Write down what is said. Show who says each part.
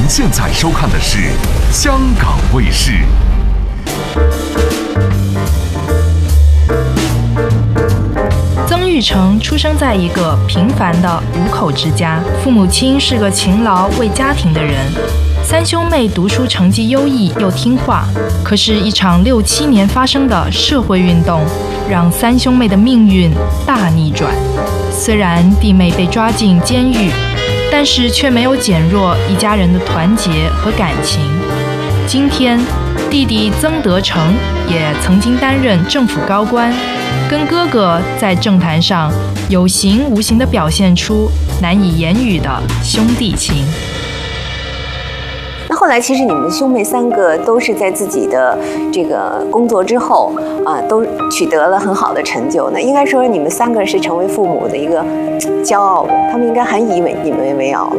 Speaker 1: 现在收看的是香港卫视。
Speaker 2: 曾玉成出生在一个平凡的5口之家，父母亲是个勤劳为家庭的人。3兄妹读书成绩优异又听话，可是，一场6、7年发生的社会运动，让3兄妹的命运大逆转。虽然弟妹被抓进监狱，但是却没有减弱一家人的团结和感情。今天，弟弟曾德成也曾经担任政府高官，跟哥哥在政坛上有形无形地表现出难以言语的兄弟情。
Speaker 3: 那后来，其实你们兄妹3个都是在自己的这个工作之后都取得了很好的成就。那应该说，你们3个是成为父母的一个骄傲的，他们应该很以你们为傲。